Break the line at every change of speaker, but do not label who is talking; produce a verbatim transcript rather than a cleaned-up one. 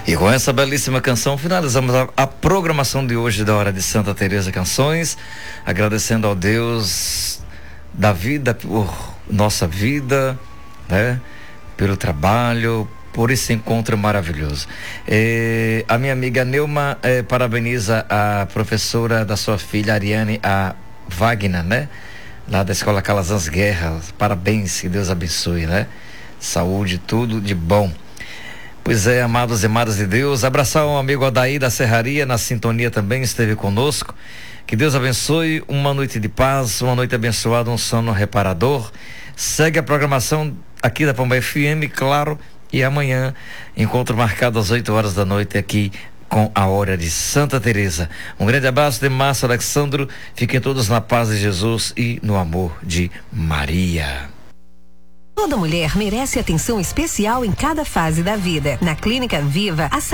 E com essa belíssima canção finalizamos a, a programação de hoje da Hora de Santa Teresa Canções, agradecendo ao Deus da vida, por nossa vida, né? Pelo trabalho, por esse encontro maravilhoso. É, a minha amiga Neuma é, parabeniza a professora da sua filha Ariane, a Wagner, né? Lá da Escola Calazans Guerra. Parabéns, que Deus abençoe, né? Saúde, tudo de bom. Pois é, amados e amadas de Deus, abraçar um amigo Adair da Serraria, na sintonia também, esteve conosco. Que Deus abençoe, uma noite de paz, uma noite abençoada, um sono reparador. Segue a programação aqui da Pomba F M, claro, e amanhã, encontro marcado às oito horas da noite aqui com a Hora de Santa Teresa. Um grande abraço de Márcio Alexandro, fiquem todos na paz de Jesus e no amor de Maria.
Toda mulher merece atenção especial em cada fase da vida. Na Clínica Viva, a